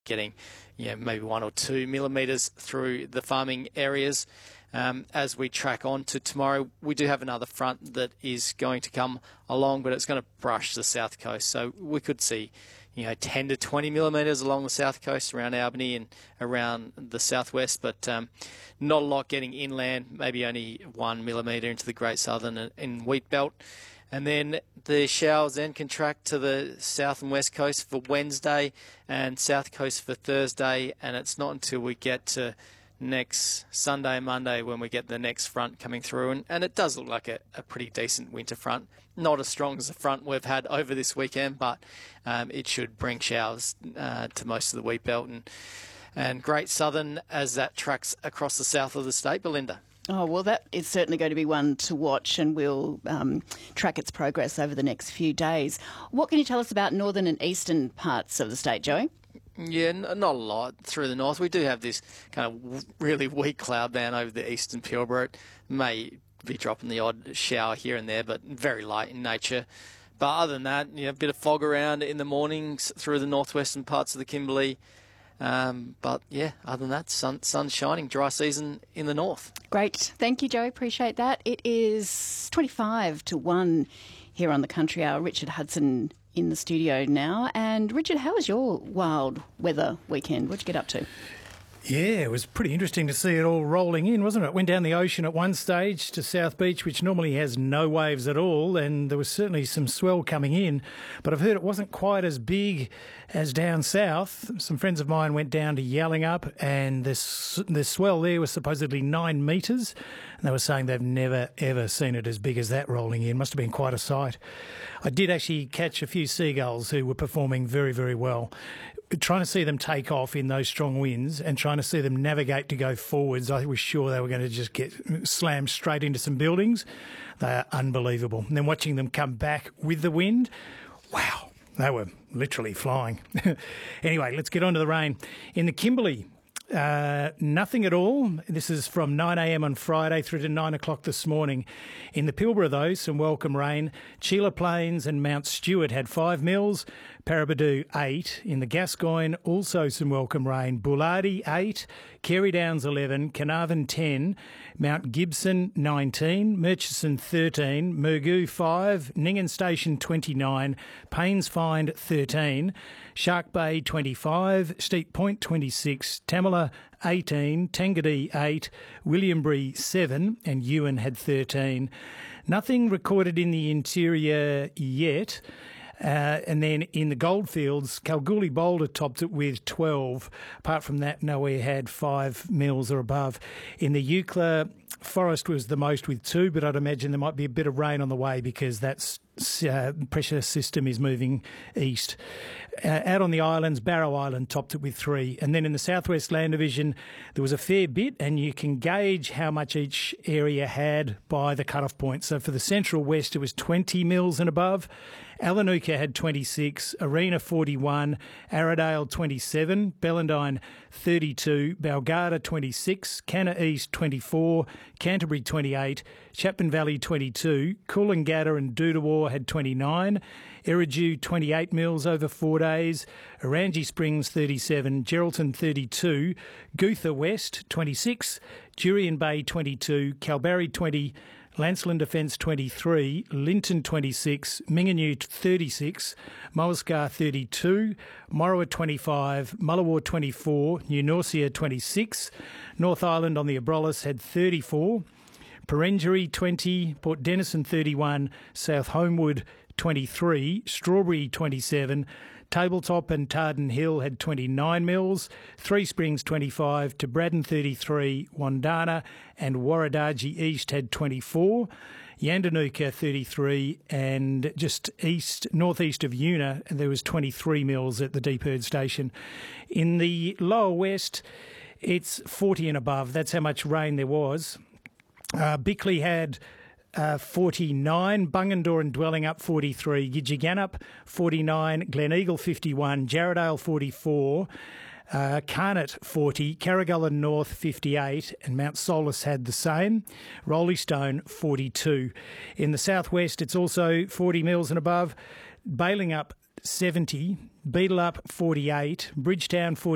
getting maybe 1 or 2 millimetres through the farming areas. As we track on to tomorrow, we do have another front that is going to come along, but it's going to brush the south coast. So we could see 10 to 20 millimetres along the south coast around Albany and around the southwest, but not a lot getting inland, maybe only 1 millimetre into the Great Southern and Wheat Belt. And then the showers then contract to the south and west coast for Wednesday and south coast for Thursday, and it's not until we get to next Sunday and Monday when we get the next front coming through, and it does look like a pretty decent winter front. Not as strong as the front we've had over this weekend, but it should bring showers to most of the Wheat Belt and Great Southern as that tracks across the south of the state. Belinda. Oh, well, that is certainly going to be one to watch, and we'll track its progress over the next few days. What can you tell us about northern and eastern parts of the state, Joey? Yeah, not a lot through the north. We do have this kind of really weak cloud band over the eastern Pilbara. It may be dropping the odd shower here and there, but very light in nature. But other than that, a bit of fog around in the mornings through the northwestern parts of the Kimberley. But yeah, other than that, sun's shining, dry season in the north. Great. Thank you, Joey. Appreciate that. It is 25 to 1 here on the Country Hour. Richard Hudson in the studio now. And Richard, how was your wild weather weekend? What'd you get up to? Yeah, it was pretty interesting to see it all rolling in, wasn't it? Went down the ocean at one stage to South Beach, which normally has no waves at all, and there was certainly some swell coming in. But I've heard it wasn't quite as big as down south. Some friends of mine went down to Yallingup, and the swell there was supposedly 9 metres, and they were saying they've never, ever seen it as big as that rolling in. Must have been quite a sight. I did actually catch a few seagulls who were performing very, very well. Trying to see them take off in those strong winds and trying to see them navigate to go forwards, I was sure they were going to just get slammed straight into some buildings. They are unbelievable. And then watching them come back with the wind, wow, they were literally flying. Anyway, let's get on to the rain. In the Kimberley, nothing at all. This is from 9 a.m. on Friday through to 9 o'clock this morning. In the Pilbara, though, some welcome rain. Sheila Plains and Mount Stewart had 5 mils. Paraburdoo 8. In the Gascoyne, also some welcome rain. Bullardy 8. Carey Downs 11. Carnarvon 10. Mount Gibson 19. Murchison 13. Murgoo 5. Ningen Station 29. Paynes Find 13. Shark Bay 25. Steep Point 26. Tamala 18. Tangadee 8. Williambury 7. And Ewan had 13. Nothing recorded in the interior yet. And then in the Goldfields, Kalgoorlie Boulder topped it with 12. Apart from that, nowhere had 5 mils or above. In the Eucla, Forest was the most with 2, but I'd imagine there might be a bit of rain on the way because that pressure system is moving east. Out on the islands, Barrow Island topped it with 3. And then in the Southwest Land Division, there was a fair bit, and you can gauge how much each area had by the cut-off point. So for the Central West, it was 20 mils and above. Alanuka had 26, Arena 41, Arradale 27, Bellendine 32, Balgardha 26, Canna East 24, Canterbury 28, Chapman Valley 22, Coolangatta and Doodawar had 29, Eridu 28 mils over 4 days, Orangi Springs 37, Geraldton 32, Gootha West 26, Jurien Bay 22, Kalbarri 20, Lancelin Defence 23, Linton 26, Mingenew 36, Moascar 32, Morawa 25, Mullawar 24, New Norcia 26, North Island on the Abrolhos had 34, Perenjori 20, Port Denison 31, South Homewood 23, Strawberry 27, Tabletop and Tarden Hill had 29 mils, Three Springs 25, Braddon 33, Wandana and Warradaji East had 24, Yandanuka 33, and just northeast of Una there was 23 mils at the Deep Erd station. In the lower west, it's 40 and above. That's how much rain there was. Bickley had 49, Bungendore and Dwellingup 43, Gidgegannup 49, Gleneagle 51, Jarradale 44, Carnot 40, Carrigalla North 58, and Mount Solus had the same. Rolleystone 42. In the southwest, it's also 40 mils and above. Balingup 70, Beetaleup 48, Bridgetown 40.